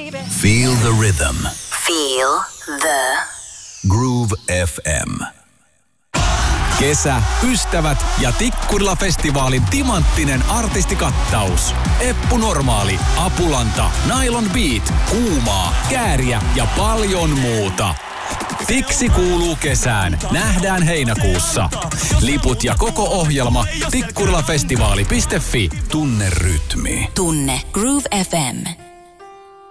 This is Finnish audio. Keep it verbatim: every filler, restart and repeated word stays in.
Feel the rhythm. Feel the Groove F M. Kesä, ystävät ja Tikkurila-festivaalin timanttinen artistikattaus. Eppu Normaali, Apulanta, Nylon Beat, Kuumaa, Kääriä ja paljon muuta. Tiksi kuuluu kesään. Nähdään heinäkuussa. Liput ja koko ohjelma tikkurilafestivaali piste fi. Tunne rytmi. Tunne Groove F M.